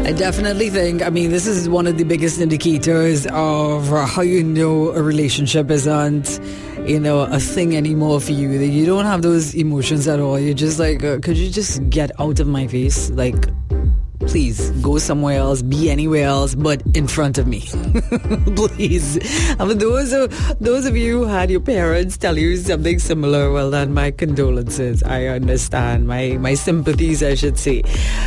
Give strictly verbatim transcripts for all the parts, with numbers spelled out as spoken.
I definitely think, I mean, this is one of the biggest indicators of how you know a relationship isn't, you know, a thing anymore for you. That you don't have those emotions at all. You're just like, uh, could you just get out of my face? Like, please go somewhere else, be anywhere else, but in front of me. Please. And for those of, those of you who had your parents tell you something similar, well then, my condolences. I understand. My, my sympathies, I should say.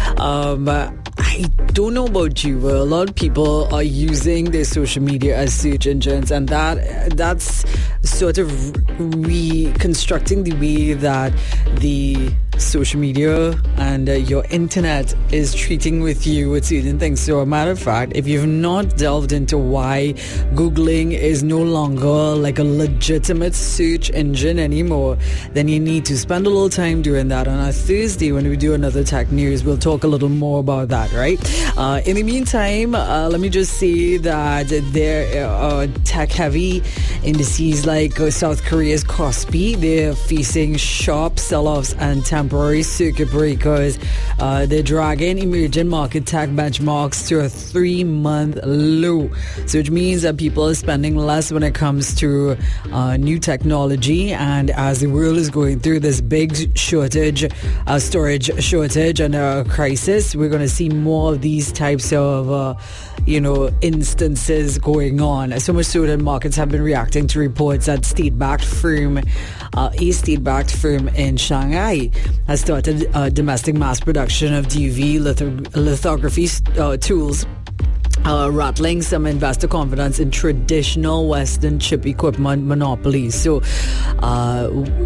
Um, I don't know about you, but a lot of people are using their social media as search engines, and that that's sort of reconstructing the way that the social media and uh, your internet is treating with you with certain things. So, a matter of fact, if you've not delved into why Googling is no longer like a legitimate search engine anymore, then you need to spend a little time doing that. On a Thursday, when we do another tech news, we'll talk a little more about that, right? Uh, in the meantime, uh, let me just say that there are tech-heavy indices like uh, South Korea's Kospi. They're facing sharp sell-offs and temporary circuit breakers. Uh, they're dragging emerging market tech benchmarks to a three-month low. So which means that people are spending less when it comes to uh, new technology. And as the world is going through this big shortage, uh, storage shortage and a crisis, we're going to see more of these types of, uh, you know, instances going on. So much so that markets have been reacting to reports that state-backed firm, uh, a state-backed firm in Shanghai has started uh, domestic mass production of D U V litho- lithography uh, tools, Uh, rattling some investor confidence in traditional Western chip equipment monopolies. So uh,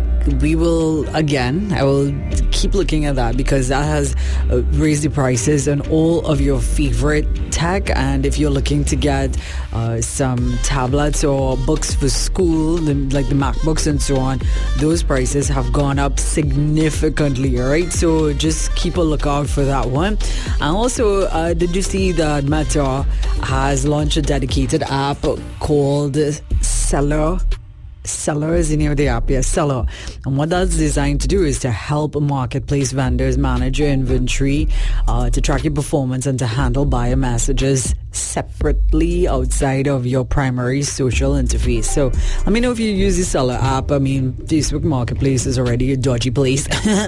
we will, again, I will keep looking at that because that has uh, raised the prices on all of your favorite tech. And if you're looking to get uh, some tablets or books for school, the, like the MacBooks and so on, those prices have gone up significantly, all right? So just keep a lookout for that one. And also, uh, did you see that Meta has launched a dedicated app called Seller? Seller is the name of the app, yes, Seller. And what that's designed to do is to help marketplace vendors manage your inventory, uh, to track your performance, and to handle buyer messages separately outside of your primary social interface. So let me know if you use the Seller app. I mean, Facebook Marketplace is already a dodgy place.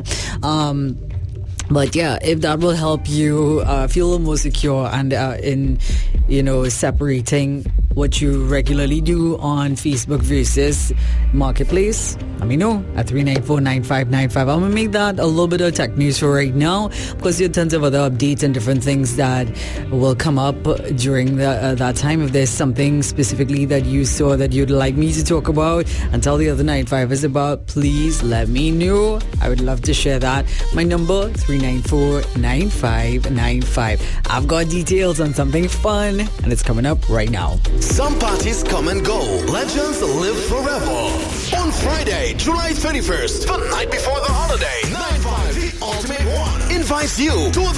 um But yeah, if that will help you uh, feel more secure and uh, in, you know, separating what you regularly do on Facebook versus Marketplace, let me know at three nine four, nine five nine five. I'm going to make that a little bit of tech news for right now because there are tons of other updates and different things that will come up during the, uh, that time. If there's something specifically that you saw that you'd like me to talk about and tell the other nine five is about, please let me know. I would love to share that. My number, three nine four, nine five nine five. I've got details on something fun and it's coming up right now. Some parties come and go. Legends live forever. On Friday, July thirty-first, the night before the holiday, nine five, the Ultimate One, invites you to a